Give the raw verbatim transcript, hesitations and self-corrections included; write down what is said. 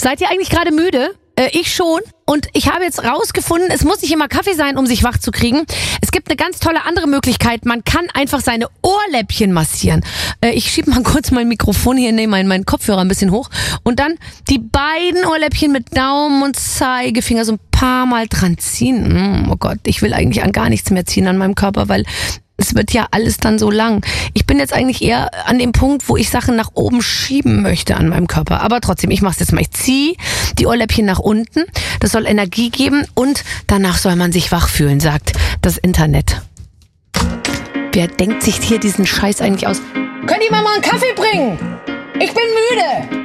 Seid ihr eigentlich gerade müde? Äh, ich schon. Und ich habe jetzt rausgefunden, es muss nicht immer Kaffee sein, um sich wach zu kriegen. Es gibt eine ganz tolle andere Möglichkeit. Man kann einfach seine Ohrläppchen massieren. Äh, ich schiebe mal kurz mein Mikrofon hier, nehme meinen, meinen Kopfhörer ein bisschen hoch. Und dann die beiden Ohrläppchen mit Daumen und Zeigefinger so ein paar Mal dran ziehen. Oh Gott, ich will eigentlich an gar nichts mehr ziehen an meinem Körper, weil es wird ja alles dann so lang. Ich bin jetzt eigentlich eher an dem Punkt, wo ich Sachen nach oben schieben möchte an meinem Körper. Aber trotzdem, ich mache es jetzt mal. Ich ziehe die Ohrläppchen nach unten. Das soll Energie geben und danach soll man sich wach fühlen, sagt das Internet. Wer denkt sich hier diesen Scheiß eigentlich aus? Könnt ihr mir mal einen Kaffee bringen? Ich bin müde.